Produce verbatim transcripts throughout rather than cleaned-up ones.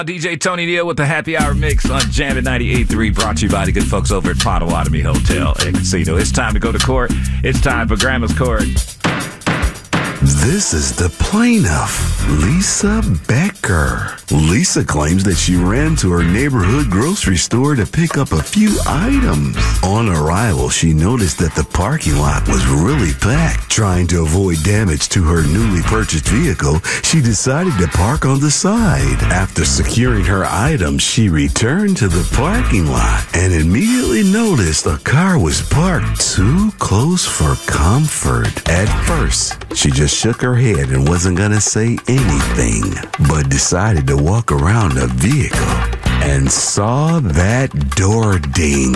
D J Tony Neal with the Happy Hour Mix on Jammin' ninety-eight point three, brought to you by the good folks over at Potawatomi Hotel and Casino. It's time to go to court. It's time for Grandma's Court. This is the plaintiff, Lisa Becker. Lisa claims that she ran to her neighborhood grocery store to pick up a few items. On arrival, she noticed that the parking lot was really packed. Trying to avoid damage to her newly purchased vehicle, she decided to park on the side. After securing her items, she returned to the parking lot and immediately noticed a car was parked too close for comfort. At first, she just shook her head and wasn't gonna say anything, but decided to walk around the vehicle and saw that door ding.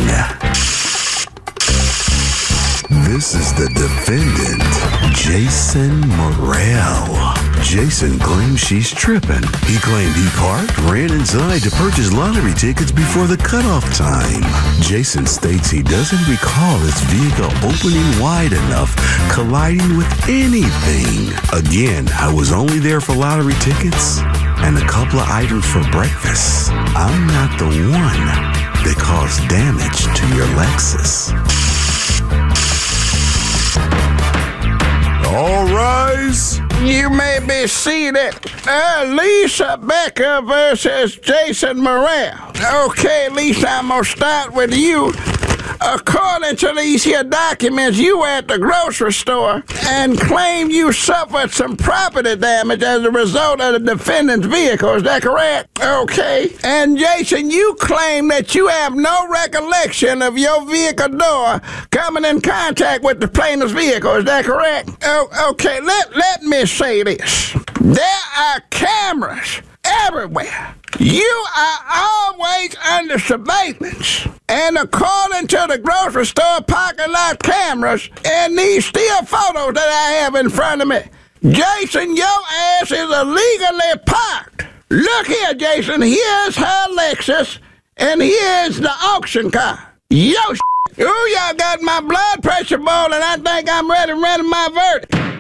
This is the defendant, Jason Morrell. Jason claims she's tripping. He claimed he parked, ran inside to purchase lottery tickets before the cutoff time. Jason states he doesn't recall his vehicle opening wide enough, colliding with anything. Again, I was only there for lottery tickets and a couple of items for breakfast. I'm not the one that caused damage to your Lexus. All rise. You may be seated. Uh, Lisa Becker versus Jason Morrell. Okay, Lisa, I'm going to start with you. According to these here documents, you were at the grocery store and claim you suffered some property damage as a result of the defendant's vehicle. Is that correct? Okay. And Jason, you claim that you have no recollection of your vehicle door coming in contact with the plaintiff's vehicle. Is that correct? Oh, okay. Let, let me say this. There are cameras everywhere. You are always under surveillance. And according to the grocery store parking lot cameras and these still photos that I have in front of me, Jason, your ass is illegally parked. Look here, Jason. Here's her Lexus, and here's the auction car. Yo, ooh, y'all got my blood pressure boiling. I think I'm ready to run my verdict.